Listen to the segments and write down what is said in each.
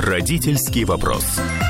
Родительский вопрос.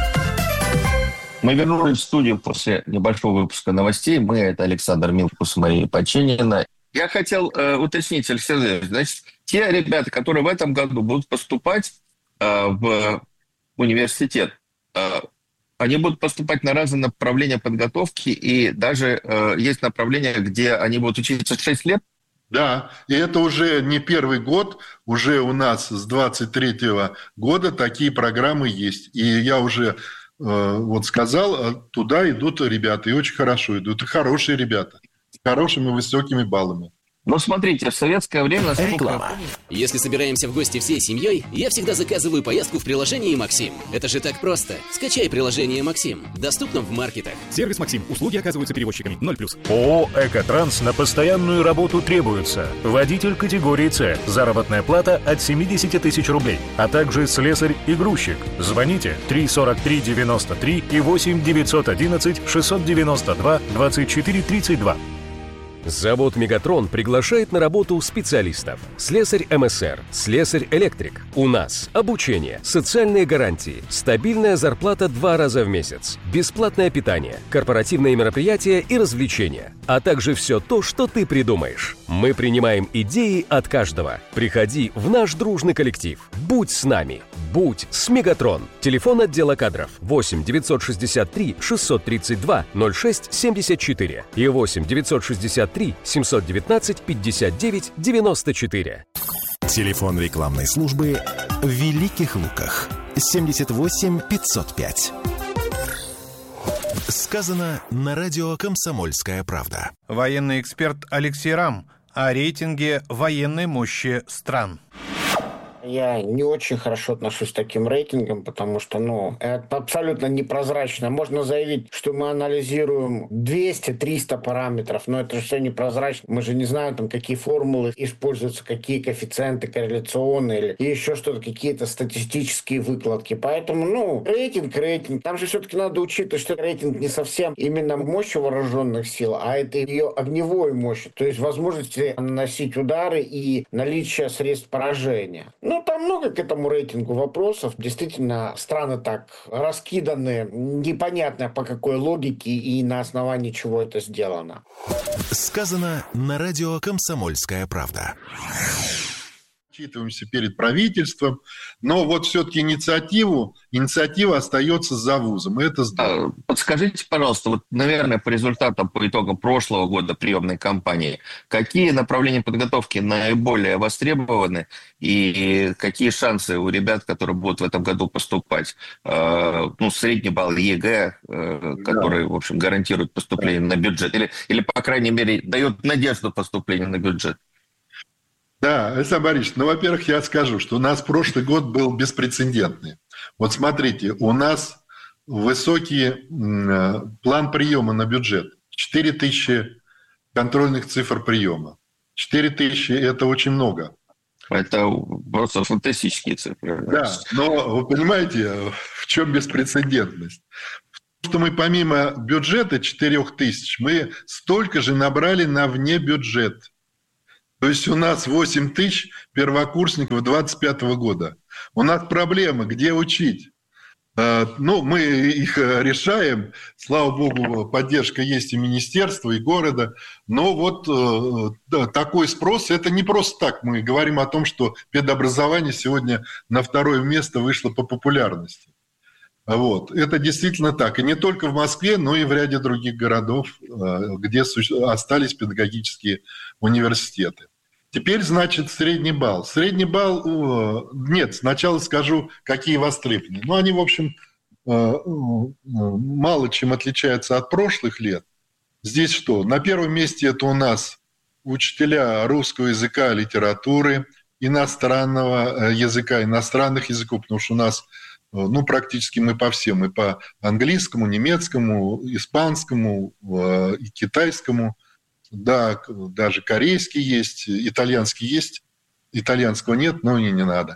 Мы вернулись в студию после небольшого выпуска новостей. Это Александр Милкус, Мария Починина. Я хотел уточнить, Александр, значит, те ребята, которые в этом году будут поступать в университет, они будут поступать на разные направления подготовки, и даже есть направления, где они будут учиться 6 лет. Да, и это уже не первый год, уже у нас с 23-го года такие программы есть. И я уже сказал, туда идут ребята, и очень хорошо идут, и хорошие ребята, с хорошими высокими баллами. Но смотрите, в советское время... Реклама. Если собираемся в гости всей семьей, я всегда заказываю поездку в приложении «Максим». Это же так просто. Скачай приложение «Максим». Доступно в маркетах. Сервис «Максим». Услуги оказываются перевозчиками. 0+. ООО «Экотранс» на постоянную работу требуется. Водитель категории «С». Заработная плата от 70 тысяч рублей. А также слесарь и грузчик. Звоните 343 93 и 8 911 692 24 32. Завод «Мегатрон» приглашает на работу специалистов. Слесарь МСР, слесарь-электрик. У нас обучение, социальные гарантии, стабильная зарплата 2 раза в месяц, бесплатное питание, корпоративные мероприятия и развлечения, а также все то, что ты придумаешь. Мы принимаем идеи от каждого. Приходи в наш дружный коллектив. Будь с нами. Будь с «Мегатрон». Телефон отдела кадров 8 963 632 06 74 и 8 963 719 59 94. Телефон рекламной службы в Великих Луках 78 505. Сказано на радио «Комсомольская правда». Военный эксперт Алексей Рам о рейтинге военной мощи стран. Я не очень хорошо отношусь к таким рейтингам, потому что, это абсолютно непрозрачно. Можно заявить, что мы анализируем 200-300 параметров, но это же все непрозрачно. Мы же не знаем, какие формулы используются, какие коэффициенты корреляционные или еще что-то, какие-то статистические выкладки. Поэтому, рейтинг. Там же все-таки надо учитывать, что рейтинг не совсем именно мощь вооруженных сил, а это ее огневой мощь, то есть возможности наносить удары и наличие средств поражения. Там много к этому рейтингу вопросов. Действительно, страны так раскиданы, непонятно по какой логике и на основании чего это сделано. Сказано на радио «Комсомольская правда». Отчитываемся перед правительством, но все-таки инициатива остается за вузом, и это здорово. Подскажите, пожалуйста, наверное, по результатам, по итогам прошлого года приемной кампании, какие направления подготовки наиболее востребованы и какие шансы у ребят, которые будут в этом году поступать? Средний балл ЕГЭ, который, в общем, гарантирует поступление на бюджет, или, по крайней мере, дает надежду поступления на бюджет. Да, Александр Борисович, во-первых, я скажу, что у нас прошлый год был беспрецедентный. Смотрите, у нас высокий план приема на бюджет. 4000 контрольных цифр приема. 4000 – это очень много. Это просто фантастические цифры. Да, но вы понимаете, в чем беспрецедентность? Что мы помимо бюджета 4000, мы столько же набрали на внебюджет. То есть у нас 8 тысяч первокурсников 2025 года. У нас проблемы, где учить. Мы их решаем. Слава богу, поддержка есть и министерства, и города. Но такой спрос, это не просто так. Мы говорим о том, что педобразование сегодня на 2-е место вышло по популярности. Это действительно так. И не только в Москве, но и в ряде других городов, где остались педагогические университеты. Теперь, средний балл. Средний балл, нет, сначала скажу, какие востребованы. Они, в общем, мало чем отличаются от прошлых лет. Здесь что? На первом месте это у нас учителя русского языка, литературы, иностранного языка, иностранных языков, потому что у нас практически мы по всем, и по английскому, немецкому, испанскому, и китайскому. Да, даже корейский есть, итальянский есть. Итальянского нет, но и не надо.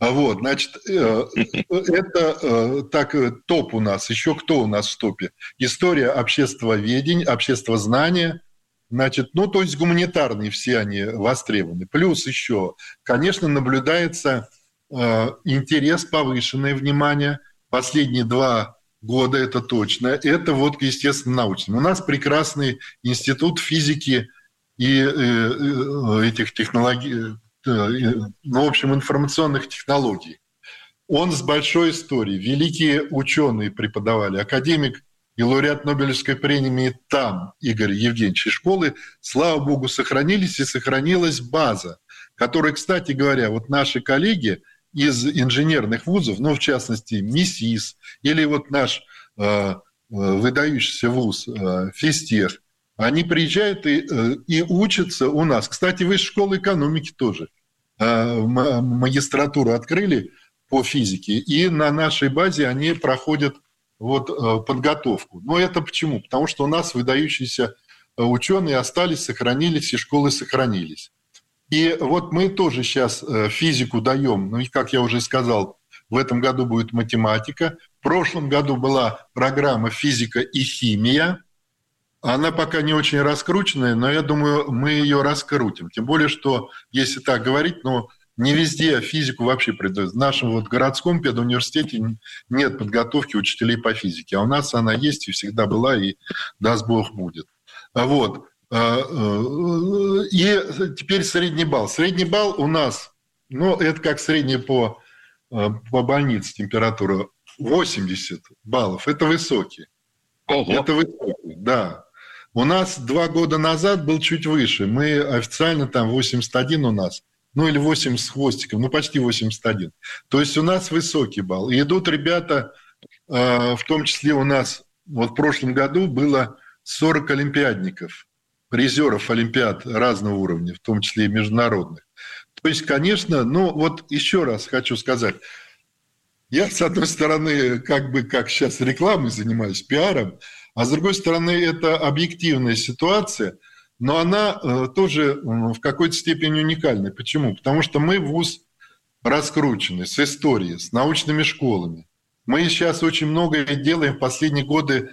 Это топ у нас. Еще кто у нас в топе? История, обществоведение, обществознание. То есть гуманитарные все они востребованы. Плюс еще, конечно, наблюдается интерес, повышенное внимание. Последние 2 года, это точно. Это вот, естественно, научным. У нас прекрасный институт физики и этих технологий, в общем, информационных технологий. Он с большой историей. Великие ученые преподавали. Академик и лауреат Нобелевской премии там Игорь Евгеньевич. И школы, слава богу, сохранились, и сохранилась база, которая, кстати говоря, вот наши коллеги из инженерных вузов, в частности, МИСИС, или вот наш выдающийся вуз Физтех, они приезжают и учатся у нас. Кстати, высшая школа экономики тоже. Магистратуру открыли по физике, и на нашей базе они проходят подготовку. Но это почему? Потому что у нас выдающиеся ученые остались, сохранились, и школы сохранились. И вот мы тоже сейчас физику даем, и как я уже сказал, в этом году будет математика. В прошлом году была программа «Физика и химия». Она пока не очень раскрученная, но я думаю, мы ее раскрутим. Тем более, что, если так говорить, не везде физику вообще придают. В нашем городском педуниверситете нет подготовки учителей по физике, а у нас она есть и всегда была, и даст Бог будет. Вот. И теперь средний балл. Средний балл у нас, это как средняя по больнице температура, 80 баллов. Это высокий. Ого. Это высокий, да. У нас 2 года назад был чуть выше. Мы официально там 81 у нас. Или 80 с хвостиком, почти 81. То есть у нас высокий балл. И идут ребята, в том числе у нас, в прошлом году было 40 олимпиадников, призеров олимпиад разного уровня, в том числе и международных. То есть, конечно, еще раз хочу сказать, я, с одной стороны, как сейчас рекламой занимаюсь, пиаром, а с другой стороны, это объективная ситуация, но она тоже в какой-то степени уникальная. Почему? Потому что мы вуз раскрученный, с историей, с научными школами. Мы сейчас очень многое делаем в последние годы,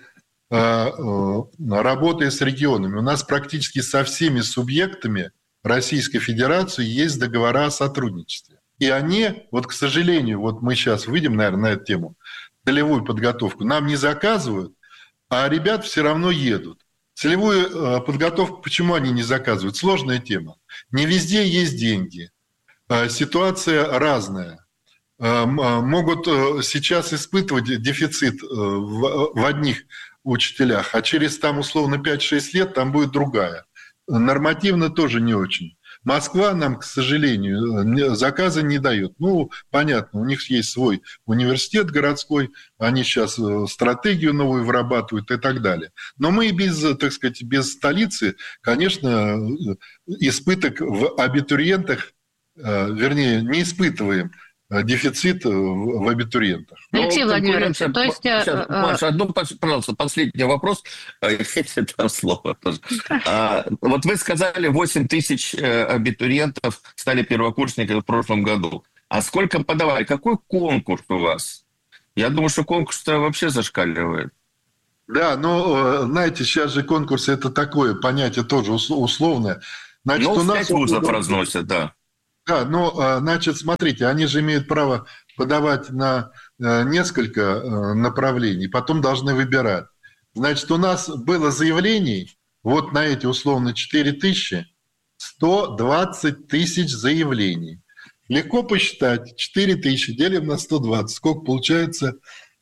работая с регионами. У нас практически со всеми субъектами Российской Федерации есть договора о сотрудничестве. И они, к сожалению, мы сейчас выйдем, наверное, на эту тему, целевую подготовку нам не заказывают, а ребят все равно едут. Целевую подготовку почему они не заказывают? Сложная тема. Не везде есть деньги. Ситуация разная. Могут сейчас испытывать дефицит в одних учителях, а через условно 5-6 лет там будет другая. Нормативно тоже не очень. Москва нам, к сожалению, заказы не дает. Понятно, у них есть свой университет городской, они сейчас стратегию новую вырабатывают и так далее. Но мы без столицы, конечно, избыток в абитуриентах, не испытываем дефицит в абитуриентах. Алексей Владимирович, то есть... Маша, пожалуйста, последний вопрос. Если там слово тоже. Вот вы сказали, 8 тысяч абитуриентов стали первокурсниками в прошлом году. А сколько подавали? Какой конкурс у вас? Я думаю, что конкурс-то вообще зашкаливает. Да, знаете, сейчас же конкурс – это такое понятие тоже условное. Значит, у нас 5 вузов разносят, да. Да, значит, смотрите, они же имеют право подавать на несколько направлений, потом должны выбирать. Значит, у нас было заявлений, на эти условно 4 тысячи, 120 тысяч заявлений. Легко посчитать, 4 тысячи делим на 120, сколько получается,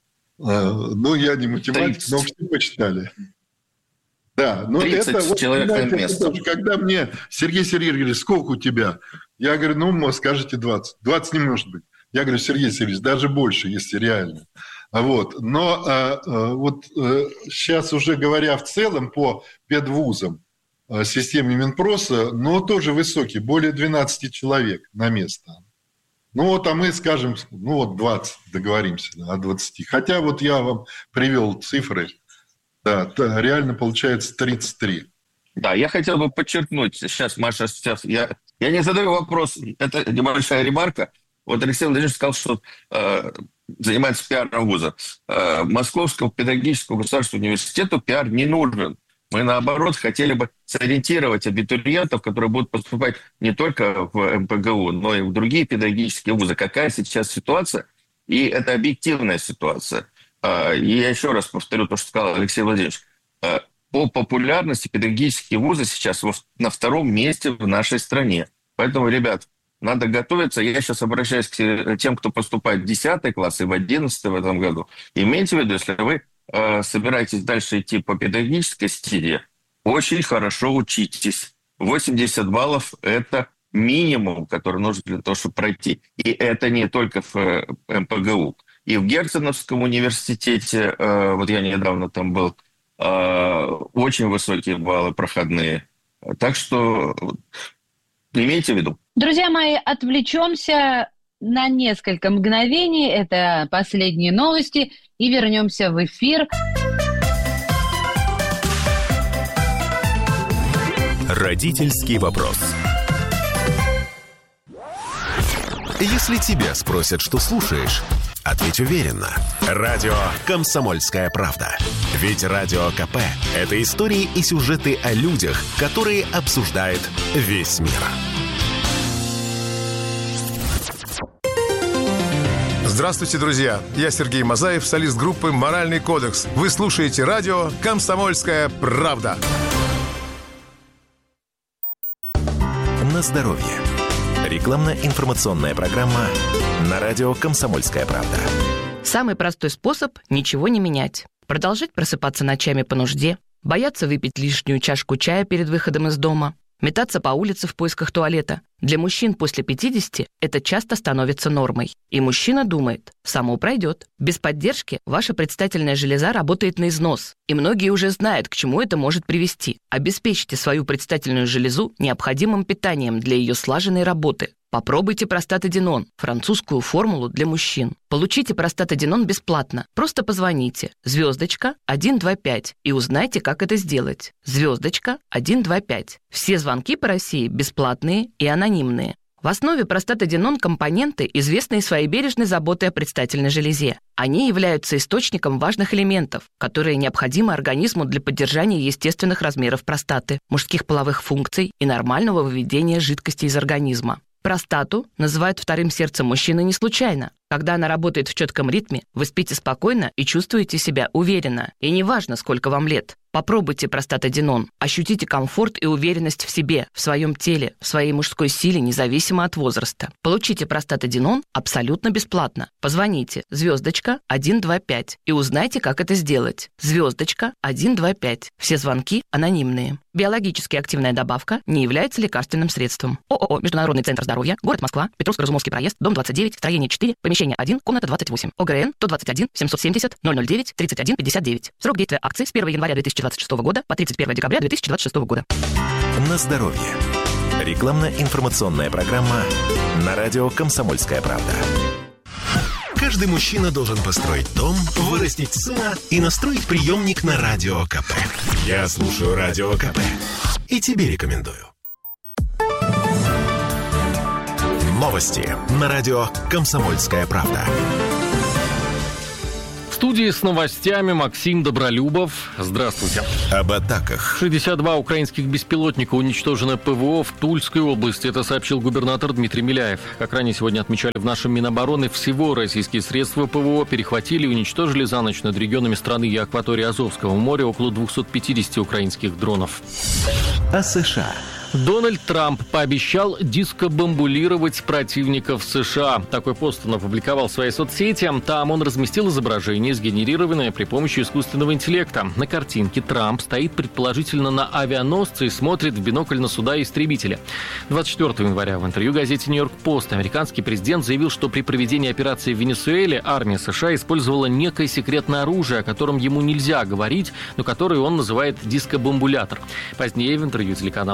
я не математик, 30. Но все посчитали. Да, 30 это человек на место. Когда мне Сергей Сергеевич говорит, сколько у тебя? Я говорю, скажите 20. 20 не может быть. Я говорю, Сергей Сергеевич, даже больше, если реально. Но сейчас уже говоря в целом по педвузам, системе Минпроса, тоже высокий, более 12 человек на место. А мы скажем, 20, договоримся о 20. Хотя я вам привел цифры. Да, реально получается 33. Да, я хотел бы подчеркнуть, сейчас, Маша, я не задаю вопрос, это небольшая ремарка. Алексей Владимирович сказал, что занимается пиаром вуза. Московскому педагогическому государственному университету пиар не нужен. Мы, наоборот, хотели бы сориентировать абитуриентов, которые будут поступать не только в МПГУ, но и в другие педагогические вузы. Какая сейчас ситуация? И это объективная ситуация. И я еще раз повторю то, что сказал Алексей Владимирович. По популярности педагогические вузы сейчас на втором месте в нашей стране. Поэтому, ребят, надо готовиться. Я сейчас обращаюсь к тем, кто поступает в 10 класс и в 11 в этом году. Имейте в виду, если вы собираетесь дальше идти по педагогической стезе, очень хорошо учитесь. 80 баллов – это минимум, который нужен для того, чтобы пройти. И это не только в МПГУ. И в Герценовском университете, вот я недавно там был, очень высокие баллы проходные. Так что имейте в виду. Друзья мои, отвлечемся на несколько мгновений. Это последние новости. И вернемся в эфир. Родительский вопрос. Если тебя спросят, что слушаешь, ответь уверенно. Радио «Комсомольская правда». Ведь Радио КП – это истории и сюжеты о людях, которые обсуждает весь мир. Здравствуйте, друзья! Я Сергей Мазаев, солист группы «Моральный кодекс». Вы слушаете радио «Комсомольская правда». На здоровье. Рекламно-информационная программа на радио «Комсомольская правда». Самый простой способ – ничего не менять. Продолжать просыпаться ночами по нужде, бояться выпить лишнюю чашку чая перед выходом из дома, метаться по улице в поисках туалета. Для мужчин после 50 это часто становится нормой. И мужчина думает, само пройдет. Без поддержки ваша предстательная железа работает на износ. И многие уже знают, к чему это может привести. Обеспечьте свою предстательную железу необходимым питанием для ее слаженной работы. Попробуйте простатадинон, французскую формулу для мужчин. Получите простатадинон бесплатно. Просто позвоните *125 и узнайте, как это сделать. *125. Все звонки по России бесплатные и анонимные. В основе простатадинон компоненты, известные своей бережной заботой о предстательной железе. Они являются источником важных элементов, которые необходимы организму для поддержания естественных размеров простаты, мужских половых функций и нормального выведения жидкости из организма. Простату называют вторым сердцем мужчины не случайно. Когда она работает в четком ритме, вы спите спокойно и чувствуете себя уверенно. И неважно, сколько вам лет. Попробуйте простатадинон. Ощутите комфорт и уверенность в себе, в своем теле, в своей мужской силе, независимо от возраста. Получите простатадинон абсолютно бесплатно. Позвоните *125 и узнайте, как это сделать. *125. Все звонки анонимные. Биологически активная добавка не является лекарственным средством. ООО «Международный центр здоровья», город Москва, Петровско-Разумовский проезд, дом 29, строение 4, помещение 1, комната 28. ОГРН 121 770 009 31 59. Срок действия акции с 1 января 2026 года по 31 декабря 2026 года. На здоровье. Рекламно-информационная программа на радио «Комсомольская правда». Каждый мужчина должен построить дом, вырастить сына и настроить приемник на Радио КП. Я слушаю Радио КП и тебе рекомендую. Новости на радио «Комсомольская правда». В студии с новостями Максим Добролюбов. Здравствуйте. Об атаках. 62 украинских беспилотника уничтожено ПВО в Тульской области. Это сообщил губернатор Дмитрий Миляев. Как ранее сегодня отмечали в нашем Минобороны, всего российские средства ПВО перехватили и уничтожили за ночь над регионами страны и акватории Азовского моря около 250 украинских дронов. О США. Дональд Трамп пообещал дискобомбулировать противников США. Такой пост он опубликовал в своей соцсети. Там он разместил изображение, сгенерированное при помощи искусственного интеллекта. На картинке Трамп стоит предположительно на авианосце и смотрит в бинокль на суда и истребителя. 24 января в интервью газете «Нью-Йорк Пост» американский президент заявил, что при проведении операции в Венесуэле армия США использовала некое секретное оружие, о котором ему нельзя говорить, но которое он называет дискобомбулятор. Позднее в интервью телеканалу NBC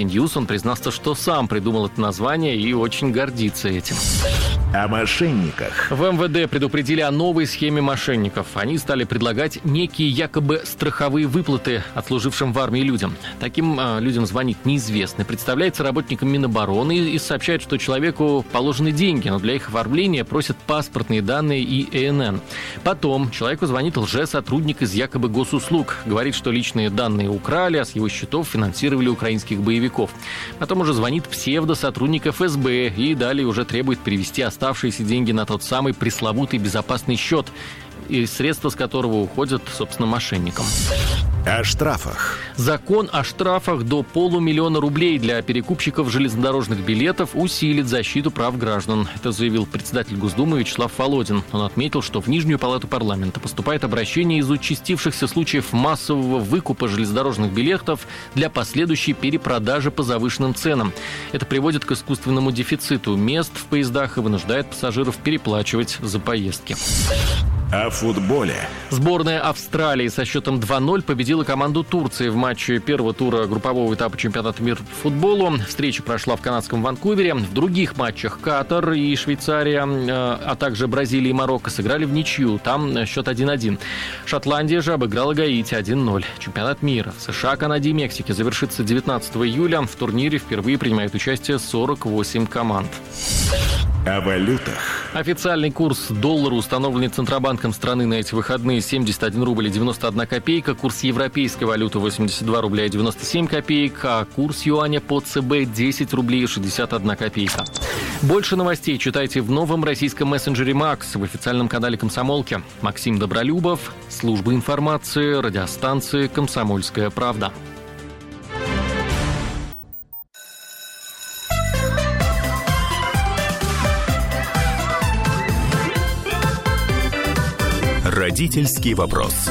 News он признался, что сам придумал это название и очень гордится этим. О мошенниках. В МВД предупредили о новой схеме мошенников. Они стали предлагать некие якобы страховые выплаты отслужившим в армии людям. Таким людям звонит неизвестный, представляется работником Минобороны и сообщает, что человеку положены деньги, но для их оформления просят паспортные данные и ИНН. Потом человеку звонит лжесотрудник из якобы госуслуг. Говорит, что личные данные украли, а с его счетов финансировали украинских боевиков. Потом уже звонит псевдосотрудник ФСБ и далее уже требует перевести оставшиеся деньги на тот самый пресловутый безопасный счет, и средства с которого уходят, собственно, мошенникам. О штрафах. Закон о штрафах до 500 000 рублей для перекупщиков железнодорожных билетов усилит защиту прав граждан. Это заявил председатель Госдумы Вячеслав Володин. Он отметил, что в Нижнюю палату парламента поступает обращение из участившихся случаев массового выкупа железнодорожных билетов для последующей перепродажи по завышенным ценам. Это приводит к искусственному дефициту мест в поездах и вынуждает пассажиров переплачивать за поездки. О футболе. Сборная Австралии со счетом 2-0 победила команду Турции в матче первого тура группового этапа чемпионата мира по футболу. Встреча прошла в канадском Ванкувере. В других матчах Катар и Швейцария, а также Бразилия и Марокко сыграли в ничью. Там счет 1-1. Шотландия же обыграла Гаити 1-0. Чемпионат мира в США, Канаде и Мексике завершится 19 июля. В турнире впервые принимает участие 48 команд. О валютах. Официальный курс доллара, установленный Центробанком страны на эти выходные, 71 рубль и 91 копейка. Курс европейской валюты 82 рубля и 97 копеек. А курс юаня по ЦБ 10 рублей и 61 копейка. Больше новостей читайте в новом российском мессенджере «Макс» в официальном канале «Комсомолки». Максим Добролюбов, служба информации, радиостанции «Комсомольская правда». Родительский вопрос.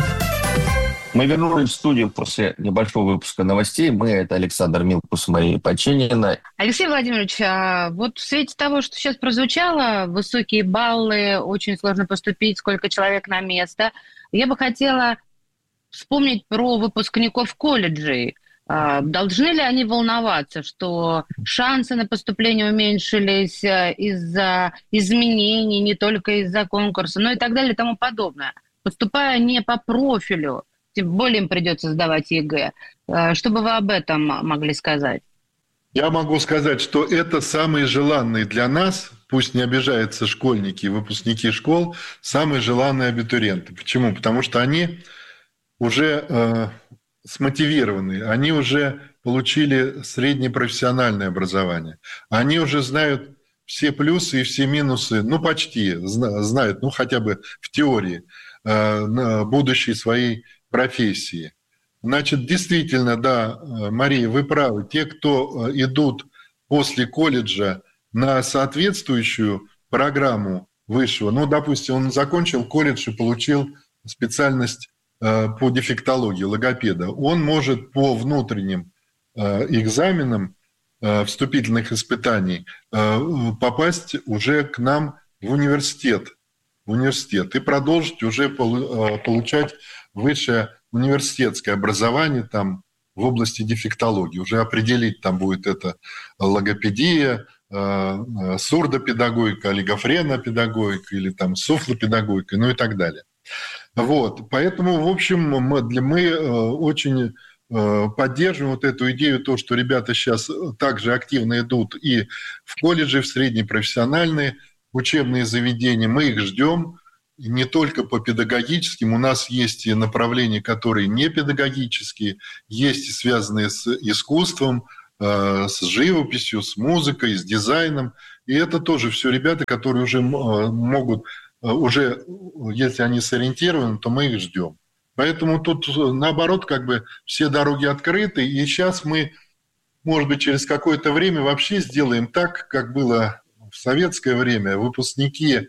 Мы вернулись в студию после небольшого выпуска новостей. Мы — это Александр Милкус, Мария Починина. Алексей Владимирович, вот в свете того, что сейчас прозвучало, высокие баллы, очень сложно поступить, сколько человек на место, я бы хотела вспомнить про выпускников колледжей. Должны ли они волноваться, что шансы на поступление уменьшились из-за изменений, не только из-за конкурса, но и так далее и тому подобное? Поступая не по профилю, тем более им придется сдавать ЕГЭ. Что бы вы об этом могли сказать? Я могу сказать, что это самые желанные для нас, пусть не обижаются школьники и выпускники школ, самые желанные абитуриенты. Почему? Потому что они уже смотивированы, они уже получили среднепрофессиональное образование, они уже знают все плюсы и все минусы, ну почти знают, ну хотя бы в теории будущей своей профессии. Значит, действительно, да, Мария, вы правы, те, кто идут после колледжа на соответствующую программу высшего, ну, допустим, он закончил колледж и получил специальность по дефектологии, логопеда, он может по внутренним экзаменам вступительных испытаний попасть уже к нам в университет и продолжить уже получать высшее университетское образование там в области дефектологии. Уже определить там будет это логопедия, сурдопедагогика, олигофренопедагогика или там суфлопедагогика, ну и так далее. Вот, поэтому, в общем, мы очень поддерживаем вот эту идею, то, что ребята сейчас также активно идут и в колледжи, в средние профессиональные учебные заведения. Мы их ждем не только по педагогическим. У нас есть и направления, которые не педагогические, есть и связанные с искусством, с живописью, с музыкой, с дизайном. И это тоже все ребята, которые уже могут... Уже, если они сориентированы, то мы их ждем. Поэтому тут, наоборот, как бы все дороги открыты. И сейчас мы, может быть, через какое-то время вообще сделаем так, как было в советское время. Выпускники,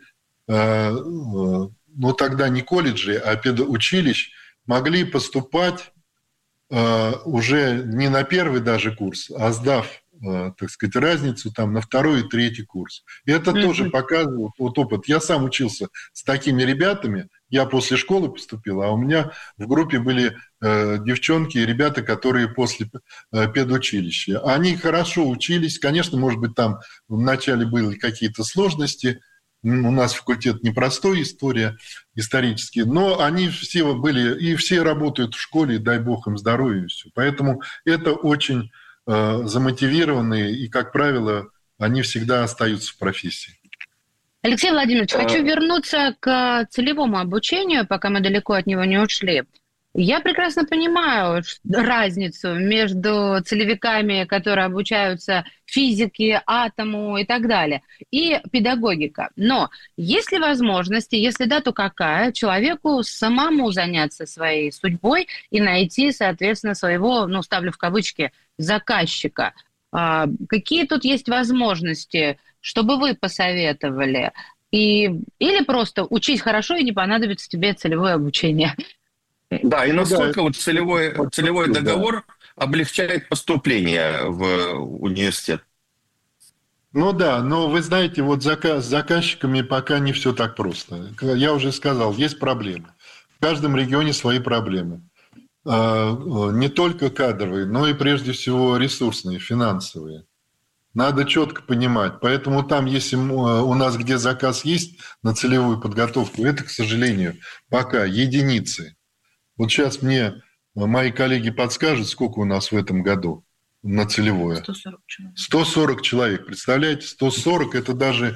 ну тогда не колледжи, а педучилищ, могли поступать уже не на первый даже курс, а сдав так сказать, разницу там на второй и третий курс. И это тоже показывает вот опыт. Я сам учился с такими ребятами, я после школы поступил, а у меня в группе были девчонки и ребята, которые после педучилища. Они хорошо учились, конечно, может быть, там вначале были какие-то сложности, у нас факультет непростой, история исторический, но они все были, и все работают в школе, и дай бог им здоровья и все. Поэтому это очень замотивированные, и, как правило, они всегда остаются в профессии. Алексей Владимирович, хочу вернуться к целевому обучению, пока мы далеко от него не ушли. Я прекрасно понимаю разницу между целевиками, которые обучаются физике, атому и так далее, и педагогика. Но есть ли возможности, если да, то какая, человеку самому заняться своей судьбой и найти, соответственно, своего, ну, ставлю в кавычки, заказчика? Какие тут есть возможности, чтобы вы посоветовали? Или просто учись хорошо, и не понадобится тебе целевое обучение? Да, и насколько вот целевой договор облегчает поступление в университет? Ну да, но вы знаете, вот с заказчиками пока не все так просто. Я уже сказал, есть проблемы. В каждом регионе свои проблемы. Не только кадровые, но и прежде всего ресурсные, финансовые. Надо четко понимать. Поэтому там, если у нас где заказ есть на целевую подготовку, это, к сожалению, пока единицы. Вот сейчас мне мои коллеги подскажут, сколько у нас в этом году на целевое. 140 человек. 140 человек. Представляете, 140 это даже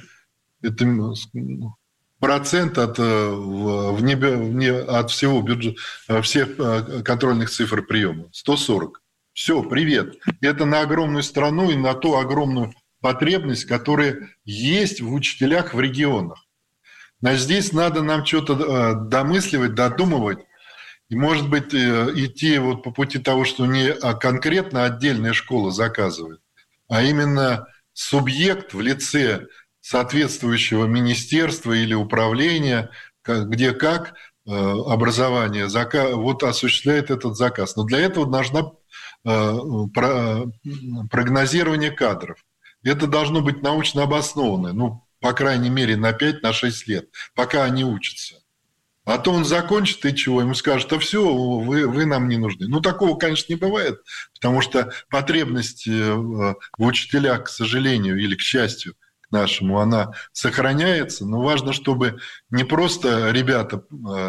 процент от всего бюджета, всех контрольных цифр приема. 140. Все, привет. Это на огромную страну и на ту огромную потребность, которая есть в учителях в регионах. Но здесь надо нам что-то домысливать, додумывать. И, может быть, идти вот по пути того, что не конкретно отдельная школа заказывает, а именно субъект в лице соответствующего министерства или управления, где как образование вот осуществляет этот заказ. Но для этого нужно прогнозирование кадров. Это должно быть научно обоснованное, ну, по крайней мере, на 5-6 лет, пока они учатся. А то он закончит, и чего? Ему скажут, а все, вы нам не нужны. Ну, такого, конечно, не бывает, потому что потребность в учителях, к сожалению, или к счастью к нашему, она сохраняется. Но важно, чтобы не просто ребята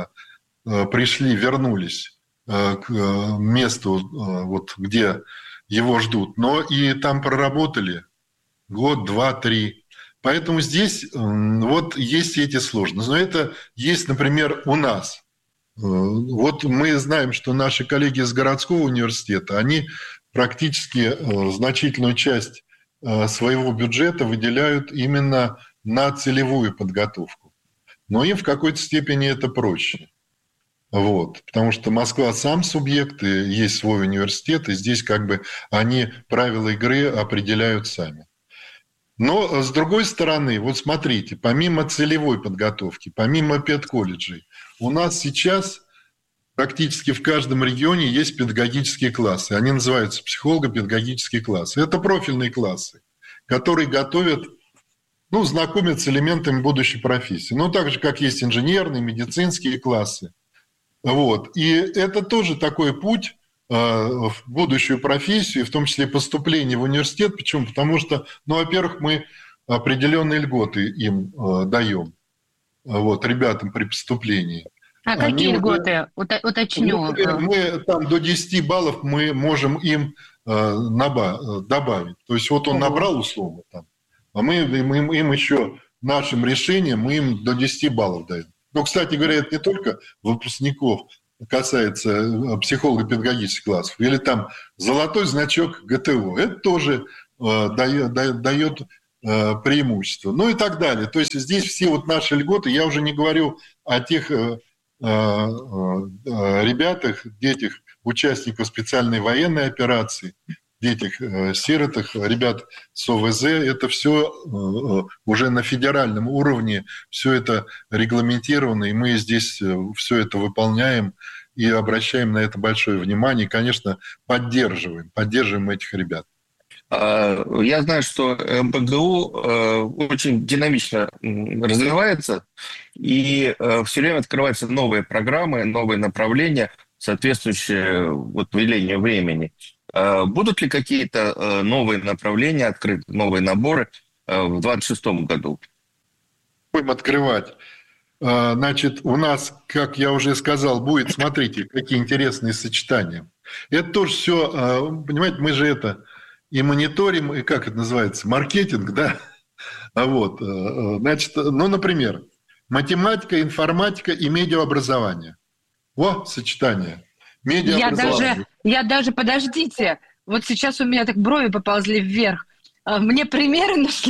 пришли, вернулись к месту, вот, где его ждут, но и там проработали год, 2, 3. Поэтому здесь вот есть эти сложности. Но это есть, например, у нас. Вот мы знаем, что наши коллеги из городского университета, они практически значительную часть своего бюджета выделяют именно на целевую подготовку. Но им в какой-то степени это проще. Вот. Потому что Москва сам субъект, и есть свой университет, и здесь как бы они правила игры определяют сами. Но, с другой стороны, вот смотрите, помимо целевой подготовки, помимо педколледжей, у нас сейчас практически в каждом регионе есть педагогические классы. Они называются психолого-педагогические классы. Это профильные классы, которые готовят, ну, знакомят с элементами будущей профессии. Ну, так же, как есть инженерные, медицинские классы. Вот. И это тоже такой путь в будущую профессию, в том числе поступление в университет. Почему? Потому что, ну, во-первых, мы определенные льготы им даем, вот, ребятам при поступлении. А какие льготы? Уточню. Мы там до 10 баллов мы можем им добавить. То есть вот он набрал условно там, а мы им еще нашим решением мы им до 10 баллов даем. Но, кстати говоря, это не только выпускников касается психолого-педагогических классов, или там золотой значок ГТО, это тоже дает преимущество, ну и так далее. То есть здесь все вот наши льготы, я уже не говорю о тех ребятах, детях, участников специальной военной операции, детях, сиротах, ребят с ОВЗ, это все уже на федеральном уровне, все это регламентировано, и мы здесь все это выполняем и обращаем на это большое внимание, и, конечно, поддерживаем этих ребят. Я знаю, что МПГУ очень динамично развивается, и все время открываются новые программы, новые направления, соответствующие велению времени. Будут ли какие-то новые направления открыты, новые наборы в 2026 году? Будем открывать. Значит, у нас, как я уже сказал, будет, смотрите, какие интересные сочетания. Это тоже все, понимаете, мы же это и мониторим, и как это называется, маркетинг, да? Вот, значит, например, математика, информатика и медиаобразование. Сочетание. Медиаобразование. Я даже, подождите, вот сейчас у меня так брови поползли вверх. Мне примеры нашли.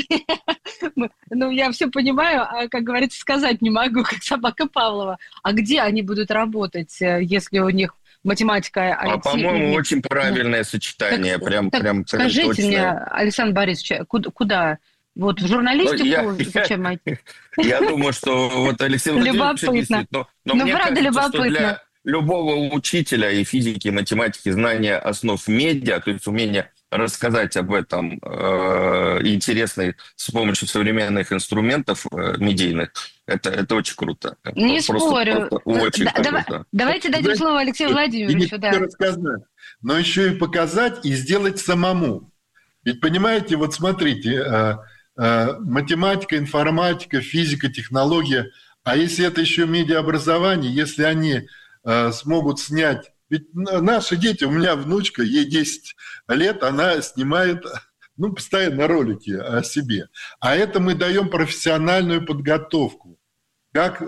Я все понимаю, а, как говорится, сказать не могу, как собака Павлова. А где они будут работать, если у них математика, IT? По-моему, очень правильное сочетание. Прям скажите точно. мне, Александр Борисович, куда? Вот в журналистику? Зачем IT? Я думаю, что Алексей Владимирович объяснит. Но мне правда, кажется, любопытно. Что для любого учителя и физики, и математики, знания основ медиа, то есть умение рассказать об этом интересно с помощью современных инструментов медийных, это очень круто. Не спорю. Очень круто. Давайте дадим слово Алексею Владимировичу. И не только рассказать, но еще и показать и сделать самому. Ведь понимаете, смотрите, математика, информатика, физика, технология, а если это еще медиаобразование, если они смогут снять. Ведь наши дети, у меня внучка, ей 10 лет, она снимает постоянно ролики о себе. А это мы даем профессиональную подготовку. Как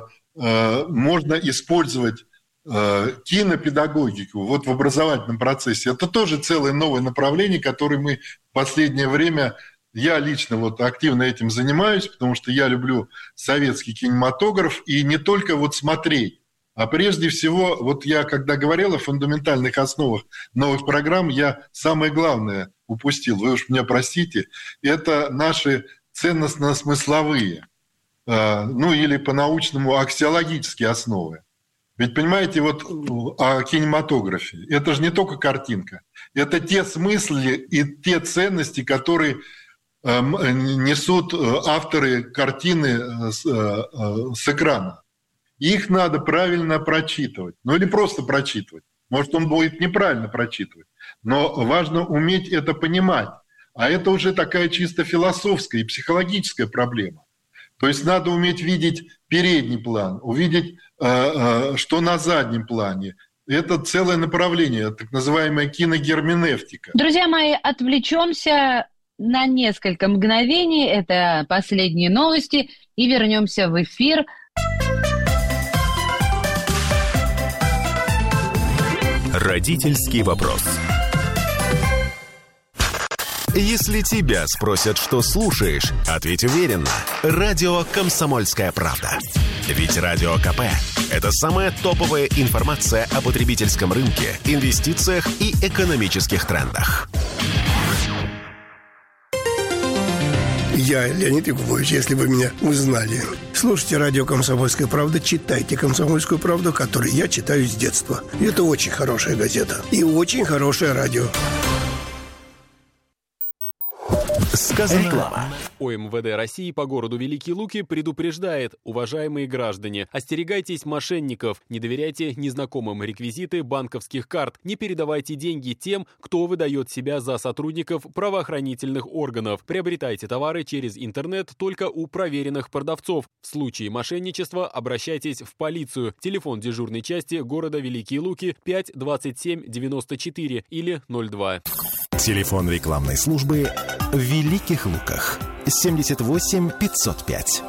можно использовать кинопедагогику в образовательном процессе. Это тоже целое новое направление, которое мы в последнее время, я лично активно этим занимаюсь, потому что я люблю советский кинематограф, и не только смотреть, а прежде всего, я когда говорил о фундаментальных основах новых программ, я самое главное упустил, вы уж меня простите, это наши ценностно-смысловые, или по-научному аксиологические основы. Ведь понимаете, о кинематографе, это же не только картинка, это те смыслы и те ценности, которые несут авторы картины с экрана. Их надо правильно прочитывать. Или просто прочитывать. Может, он будет неправильно прочитывать. Но важно уметь это понимать. А это уже такая чисто философская и психологическая проблема. То есть надо уметь видеть передний план, увидеть, что на заднем плане. Это целое направление, так называемая киногерменевтика. Друзья мои, отвлечемся на несколько мгновений. Это последние новости. И вернемся в эфир. Родительский вопрос. Если тебя спросят, что слушаешь, ответь уверенно. Радио «Комсомольская правда». Ведь Радио КП – это самая топовая информация о потребительском рынке, инвестициях и экономических трендах. Я Леонид Якубович, если вы меня узнали. Слушайте радио «Комсомольская правда», читайте «Комсомольскую правду», которую я читаю с детства. Это очень хорошая газета и очень хорошее радио. Реклама. ОМВД России по городу Великие Луки предупреждает: уважаемые граждане, остерегайтесь мошенников, не доверяйте незнакомым реквизиты банковских карт, не передавайте деньги тем, кто выдает себя за сотрудников правоохранительных органов. Приобретайте товары через интернет только у проверенных продавцов. В случае мошенничества обращайтесь в полицию. Телефон дежурной части города Великие Луки 5 27 94 или 02. Телефон рекламной службы в Великих Луках 78 505.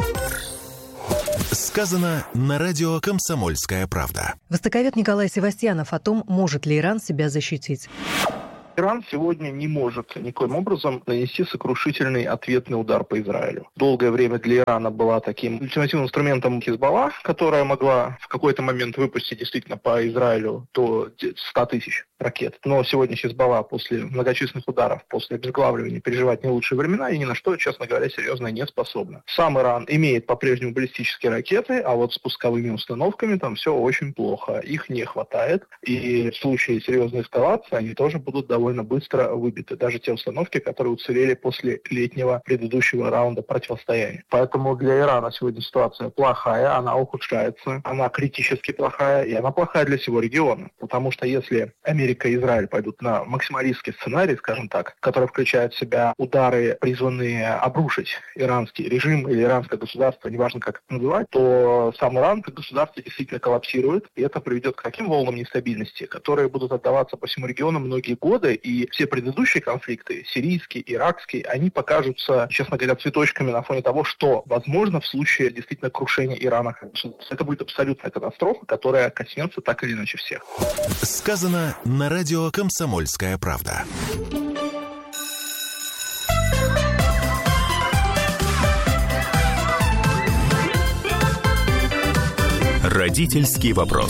Сказано на радио «Комсомольская правда». Востоковед Николай Севастьянов о том, может ли Иран себя защитить. Иран сегодня не может никоим образом нанести сокрушительный ответный удар по Израилю. Долгое время для Ирана была таким альтернативным инструментом Хизбалла, которая могла в какой-то момент выпустить действительно по Израилю до 100 тысяч ракет. Но сегодня Хизбалла после многочисленных ударов, после обезглавливания переживает не лучшие времена и ни на что, честно говоря, серьезно не способна. Сам Иран имеет по-прежнему баллистические ракеты, а вот с пусковыми установками там все очень плохо. Их не хватает. И в случае серьезной эскалации они тоже будут довольно быстро выбиты. Даже те установки, которые уцелели после летнего предыдущего раунда противостояния. Поэтому для Ирана сегодня ситуация плохая, она ухудшается, она критически плохая, и она плохая для всего региона. Потому что если Америка и Израиль пойдут на максималистский сценарий, скажем так, который включает в себя удары, призванные обрушить иранский режим или иранское государство, неважно как это называть, то сам Иран как государство действительно коллапсирует, и это приведет к таким волнам нестабильности, которые будут отдаваться по всему региону многие годы, и все предыдущие конфликты, сирийский, иракский, они покажутся, честно говоря, цветочками на фоне того, что возможно в случае действительно крушения Ирана как государства. Это будет абсолютная катастрофа, которая коснется так или иначе всех. Сказано на радио «Комсомольская правда». Родительский вопрос.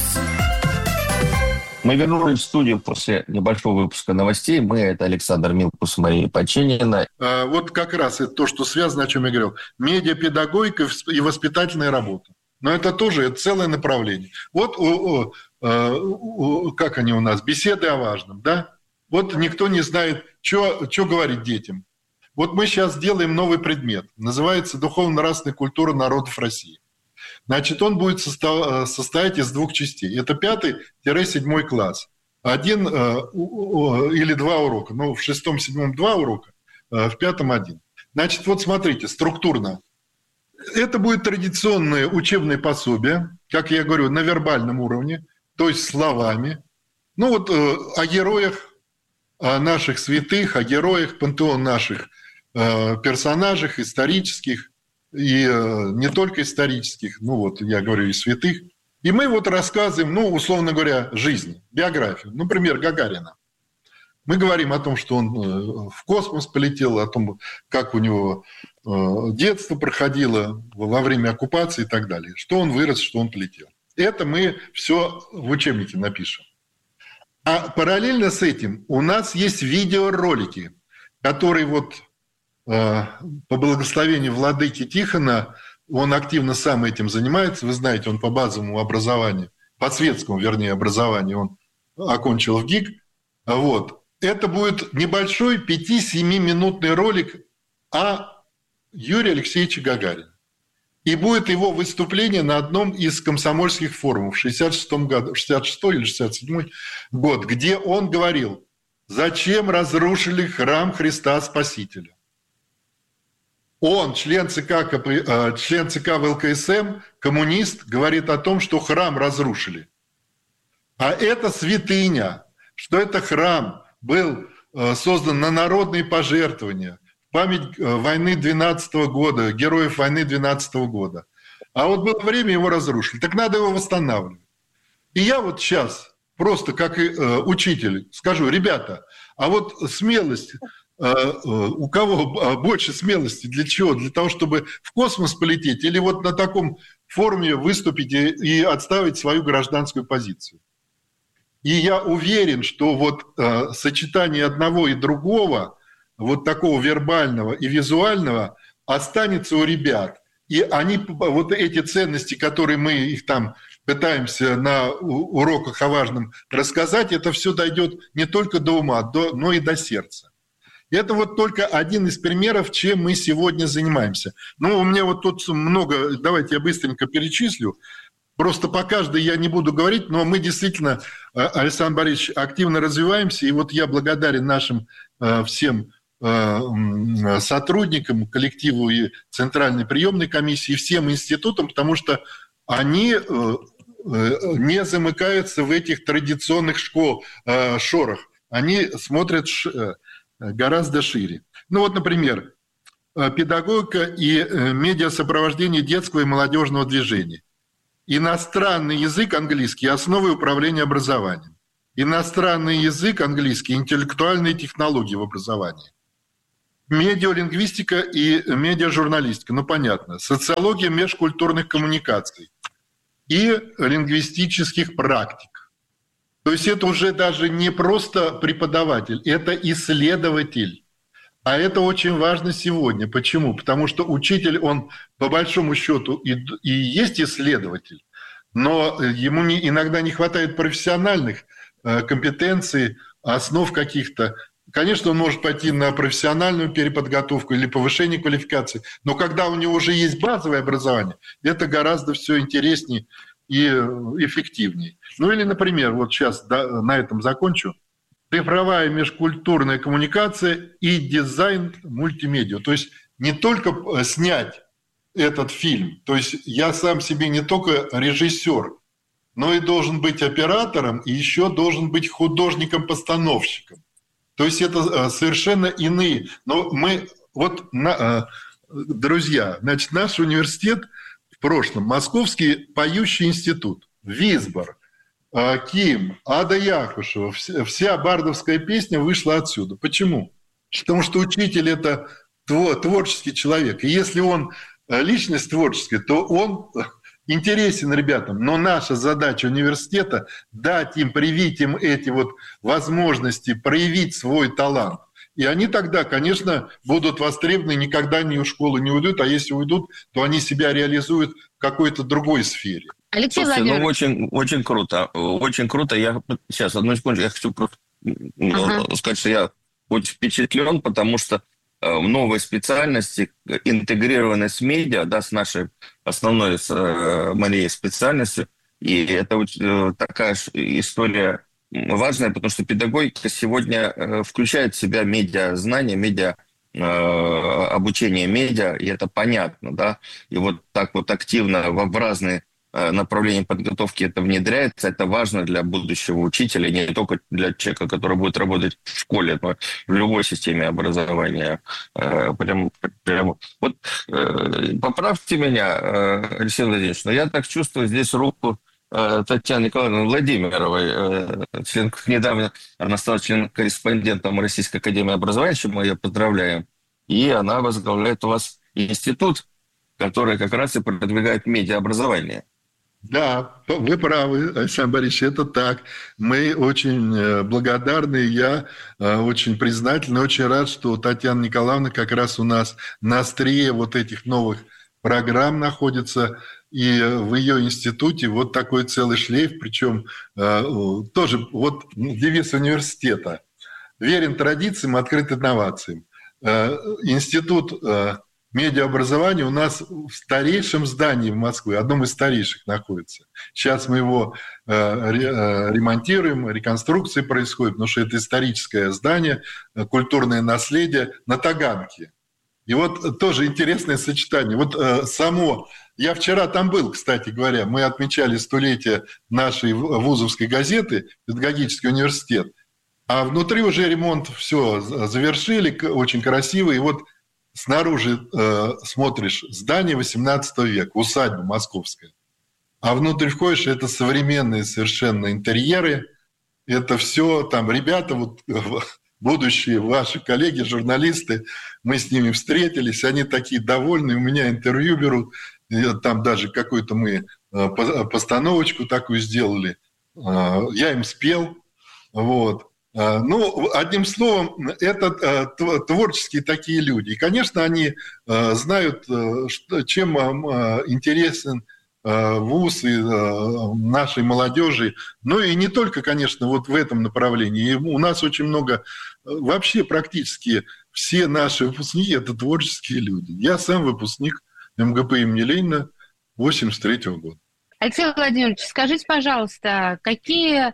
Мы вернулись в студию после небольшого выпуска новостей. Мы — это Александр Милкус, Мария Подченина. Вот как раз это то, что связано, о чем я говорил. Медиапедагогика и воспитательная работа. Но это тоже целое направление. Вот как они у нас, беседы о важном, да? Вот никто не знает, что говорить детям. Вот мы сейчас делаем новый предмет. Называется «Духовно-нравственная культура народов России». Значит, он будет состоять из двух частей. Это 5-7 класс. 1 или 2 урока. Ну, в 6-7 2 урока, в 5 1. Значит, вот смотрите, структурно. Это будет традиционное учебное пособие, как я говорю, на вербальном уровне, то есть словами. Ну вот о героях, о наших святых, о героях, пантеон наших персонажах исторических, и не только исторических, ну вот я говорю и святых. И мы вот рассказываем, ну, условно говоря, жизнь, биографию. Например, Гагарина. Мы говорим о том, что он в космос полетел, о том, как у него детство проходило во время оккупации и так далее. Что он вырос, что он полетел. Это мы все в учебнике напишем. А параллельно с этим у нас есть видеоролики, которые вот по благословению владыки Тихона, он активно сам этим занимается. Вы знаете, он по базовому образованию, по светскому, вернее, образованию он окончил в ГИК. Вот. Это будет небольшой 5-7-минутный ролик о Юрии Алексеевиче Гагарине. И будет его выступление на одном из комсомольских форумов в 66-м году, 66-й или 67-й год, где он говорил, зачем разрушили храм Христа Спасителя. Он, член ЦК ВЛКСМ, коммунист, говорит о том, что храм разрушили. А это святыня, что это храм был создан на народные пожертвования, в память войны 12 года, героев войны 12 года. А вот было время, его разрушили. Так надо его восстанавливать. И я вот сейчас просто как учитель скажу, ребята, а вот смелость... У кого больше смелости? Для чего? Для того, чтобы в космос полететь или вот на таком форуме выступить и отставить свою гражданскую позицию? И я уверен, что вот сочетание одного и другого, вот такого вербального и визуального, останется у ребят. И они, вот эти ценности, которые мы их там пытаемся на уроках о важном рассказать, это все дойдет не только до ума, но и до сердца. Это вот только один из примеров, чем мы сегодня занимаемся. Ну, у меня вот тут много, давайте я быстренько перечислю. Просто по каждой я не буду говорить, но мы действительно, Александр Борисович, активно развиваемся. И вот я благодарен нашим всем сотрудникам, коллективу и Центральной приемной комиссии, и всем институтам, потому что они не замыкаются в этих традиционных шорах. Они смотрят гораздо шире. Ну вот, например, педагогика и медиасопровождение детского и молодежного движения. Иностранный язык английский – основы управления образованием. Иностранный язык английский – интеллектуальные технологии в образовании. Медиалингвистика и медиажурналистика, ну понятно. Социология межкультурных коммуникаций и лингвистических практик. То есть это уже даже не просто преподаватель, это исследователь. А это очень важно сегодня. Почему? Потому что учитель, он по большому счету и есть исследователь, но ему иногда не хватает профессиональных компетенций, основ каких-то. Конечно, он может пойти на профессиональную переподготовку или повышение квалификации, но когда у него уже есть базовое образование, это гораздо все интереснее и эффективнее. Ну или, например, вот сейчас на этом закончу. Цифровая межкультурная коммуникация и дизайн мультимедиа. То есть не только снять этот фильм, то есть я сам себе не только режиссер, но и должен быть оператором, и еще должен быть художником-постановщиком. То есть это совершенно иные. Но мы, друзья, значит, наш университет в прошлом, Московский поющий институт, Висбор, Ким, Ада Якушева, вся бардовская песня вышла отсюда. Почему? Потому что учитель – это творческий человек. И если он личность творческая, то он интересен ребятам. Но наша задача университета – дать им, привить им эти вот возможности, проявить свой талант. И они тогда, конечно, будут востребованы, никогда ни в школу не уйдут, а если уйдут, то они себя реализуют в какой-то другой сфере. Алексей Владимирович. Очень круто. Очень круто. Я сейчас, одну секунду, я хочу просто сказать, что я очень впечатлен, потому что новые специальности, интегрированы с медиа, да, с нашей основной, с моей специальностью, и это такая история важная, потому что педагогика сегодня включает в себя медиазнание, обучение медиа, и это понятно, да, и вот так вот активно в разные направления подготовки это внедряется, это важно для будущего учителя, не только для человека, который будет работать в школе, но в любой системе образования. Вот поправьте меня, Алексей Владимирович, но я так чувствую здесь руку Татьяны Николаевны Владимировой, недавно она стала членом-корреспондентом Российской академии образования, чем мы ее поздравляем, и она возглавляет у вас институт, который как раз и продвигает медиаобразование. Да, вы правы, Александр Борисович, это так. Мы очень благодарны, я очень признателен, очень рад, что Татьяна Николаевна как раз у нас на острие вот этих новых программ находится, и в ее институте вот такой целый шлейф, причем тоже вот девиз университета: верен традициям, открыт инновациям. Институт медиаобразования у нас в старейшем здании в Москве, одном из старейших находится. Сейчас мы его ремонтируем, реконструкция происходит, потому что это историческое здание, культурное наследие на Таганке. И вот тоже интересное сочетание. Вот я вчера там был, кстати говоря, мы отмечали 100-летие нашей вузовской газеты «Педагогический университет», а внутри уже ремонт все завершили, очень красиво, и вот снаружи смотришь здание 18 века, усадьба московская. А внутрь входишь, это современные совершенно интерьеры. Это все там ребята, вот будущие ваши коллеги, журналисты, мы с ними встретились, они такие довольные, у меня интервью берут. Там даже какую-то мы постановочку такую сделали. Я им спел. Вот. Ну, одним словом, это творческие такие люди. И, конечно, они знают, чем интересен вуз и нашей молодежи. Ну и не только, конечно, вот в этом направлении. И у нас очень много, вообще практически все наши выпускники – это творческие люди. Я сам выпускник МГП имени Ленина 1983 года. Алексей Владимирович, скажите, пожалуйста, какие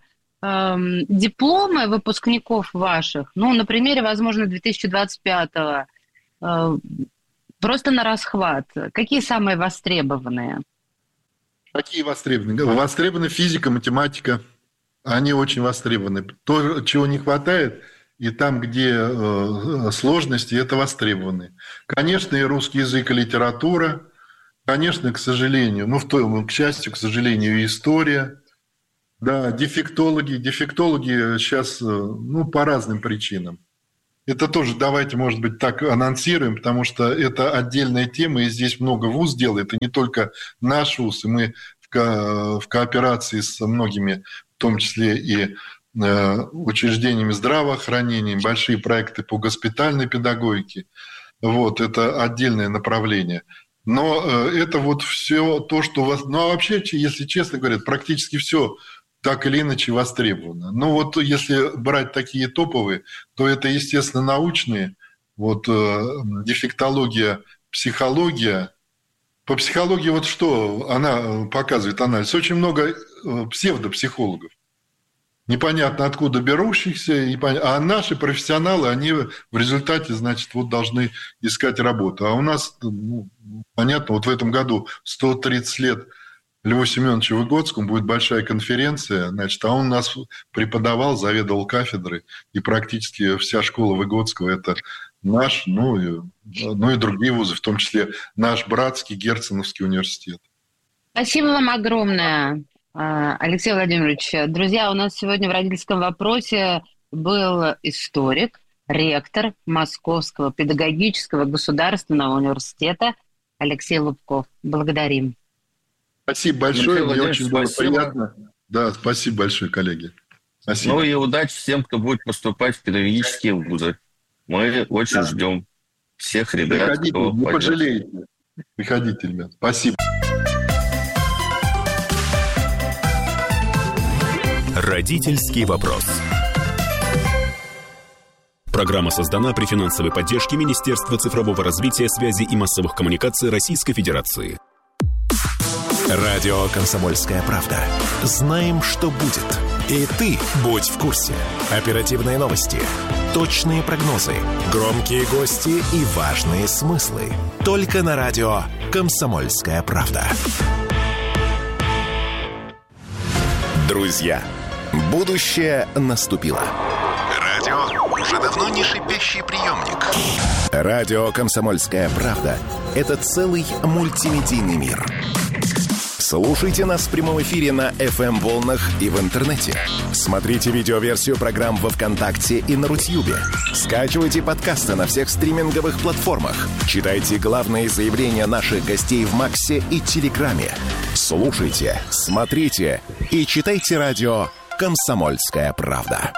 дипломы выпускников ваших, ну, на примере, возможно, 2025-го, просто на расхват, какие самые востребованные? Какие востребованы? Востребована физика, математика. Они очень востребованы. То, чего не хватает, и там, где сложности, это востребованы. Конечно, и русский язык, и литература. Конечно, к сожалению, к счастью, к сожалению, и история. Да, дефектологи сейчас, по разным причинам. Это тоже давайте, может быть, так анонсируем, потому что это отдельная тема, и здесь много вуз делает, и не только наш вуз. И мы в в кооперации с многими, в том числе и учреждениями здравоохранения, большие проекты по госпитальной педагогике. Вот, это отдельное направление. Но это вот все то, что у вас... Ну, а вообще, если честно говоря, практически все так или иначе востребовано. Ну, вот если брать такие топовые, то это, естественно, научные, вот дефектология, психология. По психологии вот что она показывает анализ? Очень много псевдопсихологов. Непонятно откуда берущихся, а наши профессионалы, они в результате, значит, вот должны искать работу. А у нас, ну, понятно, вот в этом году 130 лет Льву Семеновичу Выгодскому будет большая конференция, значит, а он у нас преподавал, заведовал кафедрой, и практически вся школа Выгодского – это наш, ну и другие вузы, в том числе наш братский Герценовский университет. Спасибо вам огромное, Алексей Владимирович. Друзья, у нас сегодня в родительском вопросе был историк, ректор Московского педагогического государственного университета Алексей Лубков. Благодарим. Спасибо большое, мне очень было приятно. Да, спасибо большое, коллеги. Спасибо. Ну и удачи всем, кто будет поступать в педагогические вузы. Мы очень ждем всех ребят. Приходите, кто не пойдет. пожалеете. Приходите, ребят. Спасибо. Родительский вопрос. Программа создана при финансовой поддержке Министерства цифрового развития, связи и массовых коммуникаций Российской Федерации. Радио «Комсомольская правда». Знаем, что будет. И ты будь в курсе. Оперативные новости, точные прогнозы, громкие гости и важные смыслы. Только на радио «Комсомольская правда». Друзья, будущее наступило. Радио уже давно не шипящий приемник. Радио «Комсомольская правда» — это целый мультимедийный мир. Слушайте нас в прямом эфире на FM-волнах и в интернете. Смотрите видеоверсию программ во ВКонтакте и на Рутьюбе. Скачивайте подкасты на всех стриминговых платформах. Читайте главные заявления наших гостей в Максе и Телеграме. Слушайте, смотрите и читайте радио «Комсомольская правда».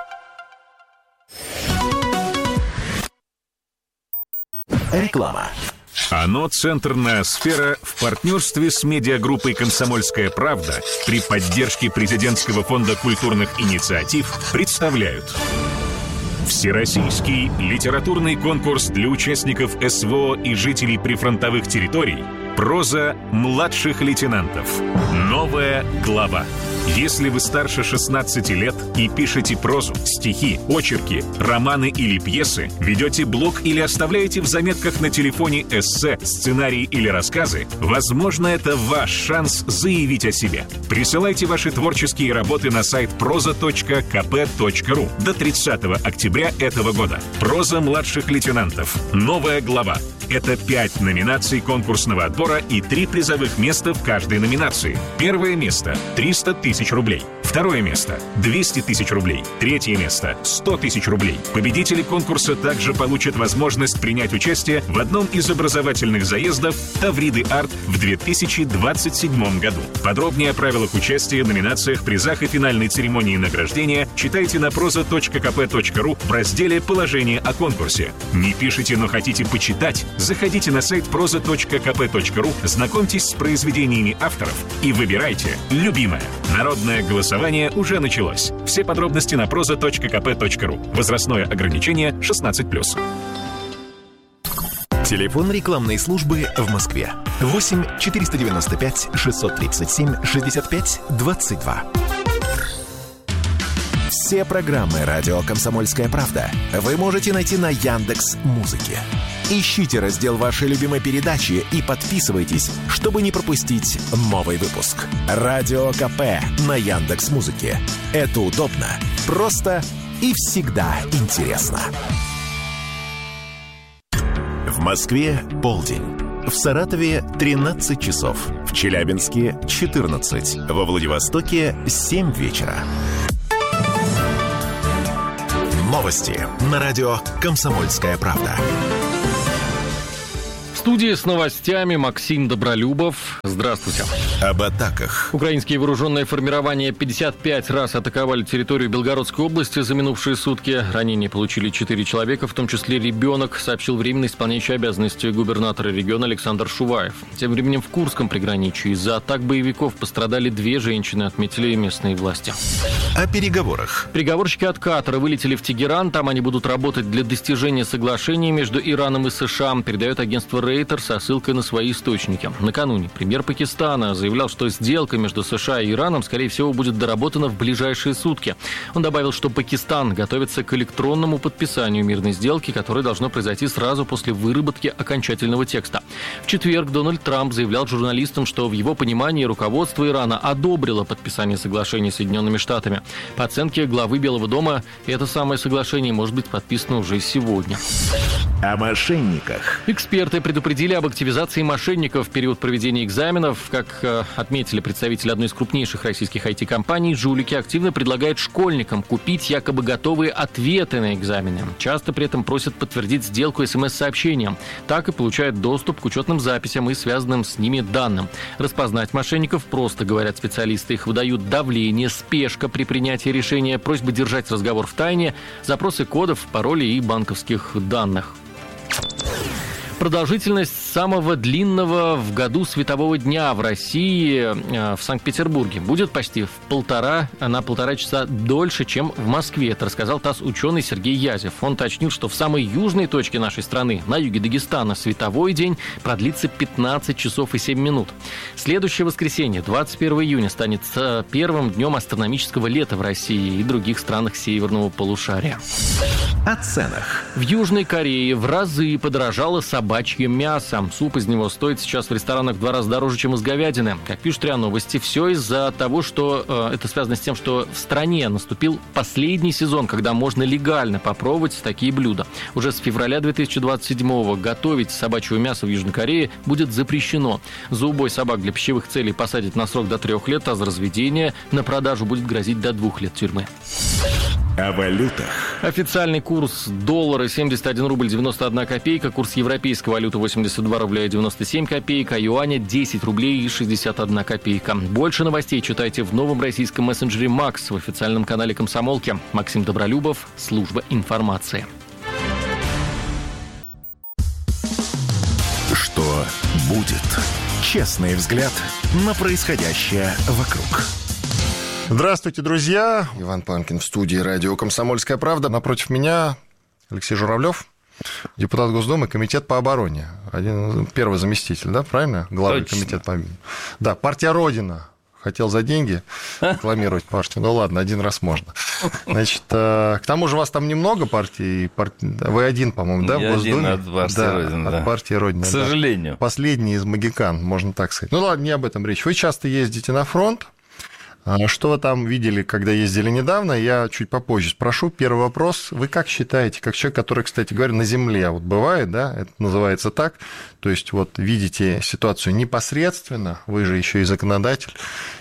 Реклама. ОНО «Центрная сфера» в партнерстве с медиагруппой «Комсомольская правда» при поддержке Президентского фонда культурных инициатив представляют Всероссийский литературный конкурс для участников СВО и жителей прифронтовых территорий «Проза младших лейтенантов. Новая глава». Если вы старше 16 лет и пишете прозу, стихи, очерки, романы или пьесы, ведете блог или оставляете в заметках на телефоне эссе, сценарии или рассказы, возможно, это ваш шанс заявить о себе. Присылайте ваши творческие работы на сайт proza.kp.ru до 30 октября этого года. «Проза младших лейтенантов. Новая глава». Это 5 номинаций конкурсного отбора и 3 призовых места в каждой номинации. Первое место – 300 тысяч рублей. Второе место – 200 тысяч рублей. Третье место – 100 тысяч рублей. Победители конкурса также получат возможность принять участие в одном из образовательных заездов «Тавриды Арт» в 2027 году. Подробнее о правилах участия, номинациях, призах и финальной церемонии награждения читайте на proza.kp.ru в разделе «Положение о конкурсе». Не пишите, но хотите почитать? Заходите на сайт proza.kp.ru, знакомьтесь с произведениями авторов и выбирайте любимое. Народное голосование уже началось. Все подробности на proza.kp.ru. Возрастное ограничение 16+. Телефон рекламной службы в Москве. 8 495 637 65 22. Все программы «Радио Комсомольская правда» вы можете найти на Яндекс.Музыке. Ищите раздел вашей любимой передачи и подписывайтесь, чтобы не пропустить новый выпуск. Радио КП на Яндекс.Музыке. Это удобно, просто и всегда интересно. В Москве полдень. В Саратове 13 часов. В Челябинске 14. Во Владивостоке 7 вечера. Новости на радио «Комсомольская правда». В студии с новостями Максим Добролюбов. Здравствуйте. Об атаках. Украинские вооруженные формирования 55 раз атаковали территорию Белгородской области за минувшие сутки. Ранения получили 4 человека, в том числе ребенок, сообщил временно исполняющий обязанности губернатора региона Александр Шуваев. Тем временем в Курском приграничье из-за атак боевиков пострадали 2 женщины, отметили местные власти. О переговорах. Переговорщики от Катара вылетели в Тегеран. Там они будут работать для достижения соглашения между Ираном и США, передает агентство Рейтер со ссылкой на свои источники. Накануне премьер Пакистана заявлял, что сделка между США и Ираном, скорее всего, будет доработана в ближайшие сутки. Он добавил, что Пакистан готовится к электронному подписанию мирной сделки, которое должно произойти сразу после выработки окончательного текста. В четверг Дональд Трамп заявлял журналистам, что в его понимании руководство Ирана одобрило подписание соглашения с Соединенными Штатами. По оценке главы Белого дома, это самое соглашение может быть подписано уже сегодня. О мошенниках. Эксперты предупредили об активизации мошенников в период проведения экзаменов. Как отметили представители одной из крупнейших российских IT-компаний, жулики активно предлагают школьникам купить якобы готовые ответы на экзамены. Часто при этом просят подтвердить сделку СМС-сообщением. Так и получают доступ к учетным записям и связанным с ними данным. Распознать мошенников просто, говорят специалисты. Их выдают давление, спешка при принятии решения, просьба держать разговор в тайне, запросы кодов, паролей и банковских данных. Продолжительность самого длинного в году светового дня в России, в Санкт-Петербурге, будет почти на полтора часа дольше, чем в Москве. Это рассказал ТАСС-ученый Сергей Язев. Он уточнил, что в самой южной точке нашей страны, на юге Дагестана, световой день продлится 15 часов и 7 минут. Следующее воскресенье, 21 июня, станет первым днем астрономического лета в России и других странах северного полушария. О ценах. В Южной Корее в разы подорожало собачье мясо. Суп из него стоит сейчас в ресторанах в 2 раза дороже, чем из говядины. Как пишут РИА Новости, все из-за того, что это связано с тем, что в стране наступил последний сезон, когда можно легально попробовать такие блюда. Уже с февраля 2027-го готовить собачье мясо в Южной Корее будет запрещено. За убой собак для пищевых целей посадят на срок до 3 лет, а за разведение на продажу будет грозить до 2 лет тюрьмы. О валютах. Официальный курс доллара 71 рубль 91 копейка, курс европейской валюты 82 рубля и 97 копеек, а юаня 10 рублей и 61 копейка. Больше новостей читайте в новом российском мессенджере «Макс» в официальном канале «Комсомолки». Максим Добролюбов, служба информации. Что будет? Честный взгляд на происходящее вокруг. Здравствуйте, друзья. Иван Панкин в студии радио «Комсомольская правда». Напротив меня Алексей Журавлев, депутат Госдумы, комитет по обороне. Первый заместитель, да, правильно? Главный комитет по обороне. Да, партия «Родина». Хотел за деньги рекламировать партию. Ну ладно, один раз можно. Значит, к тому же у вас там немного партий. Вы один, по-моему, да, в Госдуме? Один от партии «Родина», от партии «Родина». К сожалению. Да. Последний из могикан, можно так сказать. Ну ладно, не об этом речь. Вы часто ездите на фронт. Что вы там видели, когда ездили недавно, я чуть попозже спрошу. Первый вопрос. Вы как считаете, как человек, который, кстати говоря, на земле вот бывает, да, это называется так, то есть вот видите ситуацию непосредственно, вы же еще и законодатель,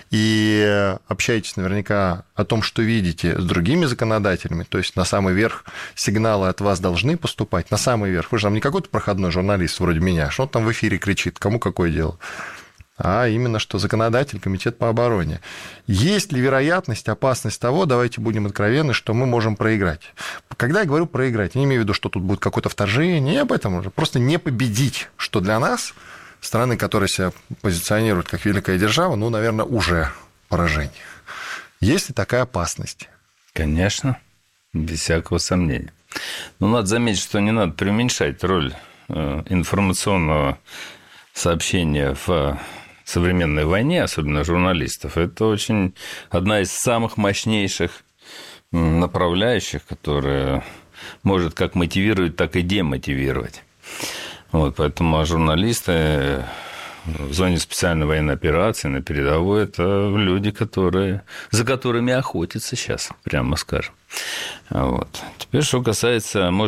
и общаетесь наверняка о том, что видите с другими законодателями, то есть на самый верх сигналы от вас должны поступать, на самый верх. Вы же там не какой-то проходной журналист вроде меня, что он там в эфире кричит, кому какое дело. А именно что законодатель, комитет по обороне. Есть ли вероятность, опасность того, давайте будем откровенны, что мы можем проиграть? Когда я говорю проиграть, я не имею в виду, что тут будет какое-то вторжение, не об этом уже, просто не победить, что для нас, страны, которые себя позиционируют как великая держава, ну, наверное, уже поражение. Есть ли такая опасность? Конечно, без всякого сомнения. Но надо заметить, что не надо преуменьшать роль информационного сообщения в современной войне, особенно журналистов. Это очень одна из самых мощнейших направляющих, которая может как мотивировать, так и демотивировать. Вот, поэтому журналисты в зоне специальной военной операции, на передовой, это люди, за которыми охотятся сейчас, прямо скажем. Вот. Теперь, что касается, может